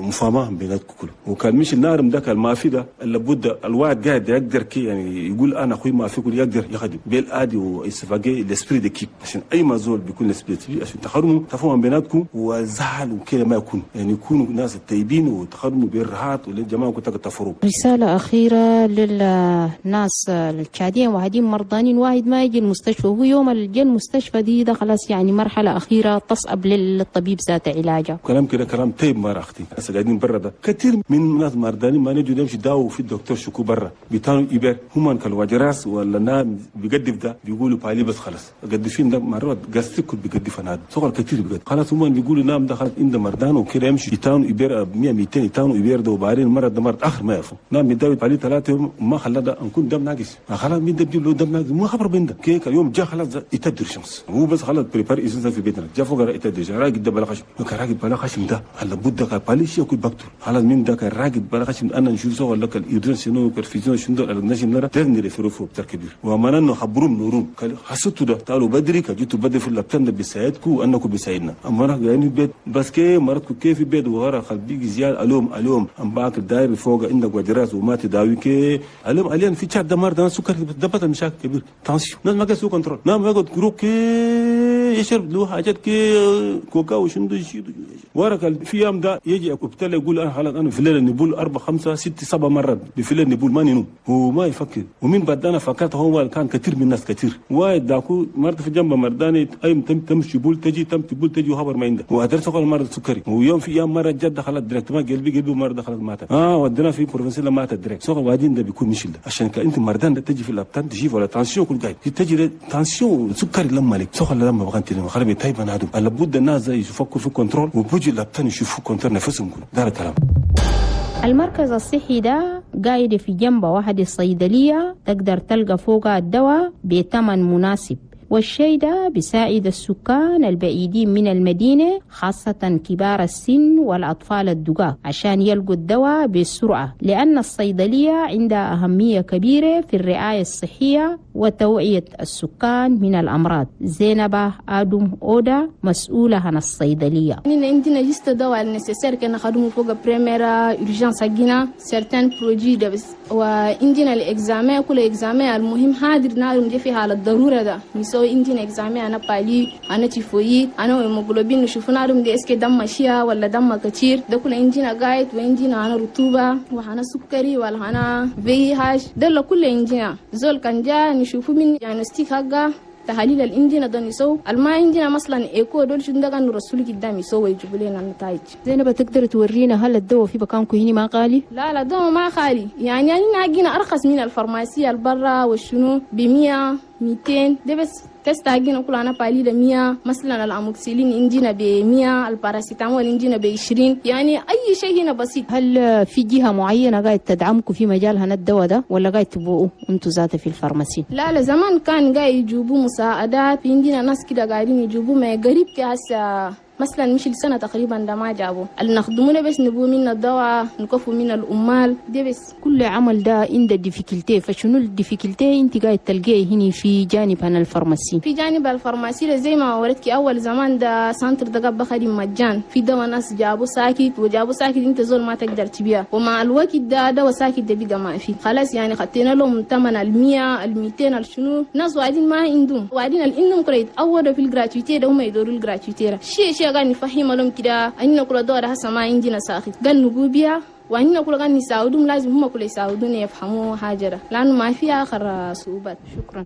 مفاهمه بيناتكم كله. وكان مش النارم ده كان ما في ده لابد الواحد قاعد يقدر كي يعني يقول انا اخوي ما في كل يقدر يخدم بالادي واستفاقي الاسبري دي كيب عشان اي ما زول بيكون الاسبري عشان تخرموا تفهموا بيناتكم وزعل وكده ما يكون يعني يكونوا ناس الطيبين وتخرموا بالراحات وللجماعه كنت تفروا. رساله اخيره للناس الشادين وهدين مرضانين واحد ما يجي المستشفى وهو يوم الجي المستشفى دي ده خلاص يعني مرحله اخيره تصعب للطبيب ذات علاجه. كلام كده كلام طيب ما راختي هسه قاعدين برا ده كثير من ناس مرضانين ما نجوا نمشي داو في الدكتور شكو برا بيتانوا يبر هم كالواجراس ولا نام بيقدف ده بيقولوا بالي بس خلاص قدفين ده مرات قاستك بيقدف انا صغر كثير بجد خلاص هم بيقولوا نام ده خلاص عند مرضان وكده يمشي يتانوا يبر 100 200 يتانوا يبر ده وبعدين المرض ده مرض اخر ما يعرفوا نام يداوي بالي 3 يوم ما خلى ده نكون دم ناقص خلاص مين ده بيجيب له دم ناقص ما خبر بين ده كيك اليوم جاء خلاص يتدر الشمس هو بس خلاص بريبار اساسا في بيتنا جاء فوق يتدر راقد ده بلا خشم كان راقد بلا خشم ده هلا بده كان بالي شيء يكون بكتور خلاص مين ده كان راقد بلا خشم انا نشوف سو ولا الايدرين شنو كرفيزون شنو النجم نرى تغني ريفروفو بتر كبير وما انه خبروم نورون حسيتوا ده تعالوا بدري كجيتوا بدري في اللبتان ده بيساعدكم انكم بيساعدنا اما انا جايين بيت بس كي مرتكم كيف بيت وغير خلبيك زياد الوم ام باك الداير فوق عندك وجراس وما تداوي كي الوم الين في شات دمار ده سكر دبت مشاكل كبير تانسيون ناس ما قاسوا كنترول نعم يقعد كروك كي يشرب له حاجات كي كوكا وشنو شيء ورق في يوم ده يجي ابتلى يقول انا خلاص انا في الليل نبول 4 5 6 7 مرات في الليل نبول ما ننوم هو ما يفكر ومين بعد انا فكرت هو كان كثير من الناس كثير واحد داكو مرت في جنب مرداني اي تمشي بول تجي تبول تجي وخبر ما عنده وادرس قال مرض سكري ويوم في ايام مره جد خلاص دايركت ما قلبي مرض خلاص مات ودنا في بروفيسور مات دايركت سوق وادين ده بيكون مشكله عشان انت مردان ده تجي في الابتان تجي ولا تانسيون كل قاعد تجي تانسيون سكري لما لك سوق لما بغنت خربي طيب انا هذا لابد الناس يفكروا في كنترول وبيجي الابتان يشوفوا كنترول نفسهم ده الكلام. المركز الصحي ده قاعد في جنب واحد الصيدلية تقدر تلقى فوقها الدواء بثمن مناسب والشيء ده بيساعد السكان البعيدين من المدينة خاصة كبار السن والأطفال الدقاق عشان يلقوا الدواء بسرعة لأن الصيدلية عندها أهمية كبيرة في الرعاية الصحية وتوعية السكان من الأمراض. زينب آدم أودا مسؤولة عن الصيدلية. عندنا جست دواء النسيسير كنا خدمه فوق بريميرا urgence حقنا certain produits ده بس وعندنا الإكزامة كل إكزامة المهم حاضر نارم جي في حالة الضرورة ده نسوي عندنا إكزامة أنا بالي أنا تيفويد أنا هيموغلوبين نشوف نارم دي إسكي دم ماشية ولا دم كتير ده كل عندنا قايد وعندنا أنا رطوبة وأنا سكري ولا أنا VIH ده كل عندنا زول كان جا نشوفه من diagnostic حقه تحاليل الإندينا ده نسوي الما عندنا مثلا إيكو دول شو ده كانوا رسول قدام يسوي يجيبوا لنا النتائج. زينب تقدر تورينا هل الدواء في مكانكم هنا ما غالي؟ لا الدواء ما غالي يعني عندنا أرخص من الفارماسية البرة والشنو ب100 200 ده بس تست حقنا كله أنا بالي 100 مثلا الأموكسيلين عندنا ب100 الباراسيتامول عندنا ب20 يعني أي شيء هنا بسيط. هل في جهة معينة قاعد تدعمكم في مجال هنا الدواء ده ولا قاعد تبقوا أنتوا ذاته في الفارماسي؟ لا زمان كان قاعد يجيبوا مساعدات عندنا ناس كده قاعدين يجيبوا ما قريب كهسه مثلا مش السنة تقريبا ده ما جابوا اللي نخدمونا بس نبو من الدواء نكفوا من الأمال دي بس. كل عمل ده عنده ديفيكولتي فشنو الديفيكولتي انت قاعد تلقيه هنا في جانب هنا الفارماسي؟ في جانب الفارماسي زي ما وريتك أول زمان ده سنتر ده قبل خدم مجان في دواء ناس جابوا ساكت وجابوا ساكت انت زول ما تقدر تبيع ومع الوقت ده دواء ساكت ده بقى ما في خلاص يعني خدتنا لهم ثمن 100 200 الشنو ناس وعدين ما عندهم وعدين الإنهم كده يتعودوا في الجراتويتي ده هم يدوروا الجراتويتي شيء قاعد نفهم لهم كده أننا كل دورة هسه ما عندنا ساخت قال نبو بيها وأننا كل قاعد نساعدهم لازم هم كل يساعدون يفهموا حاجة لأنه ما في آخر صعوبات. شكرا.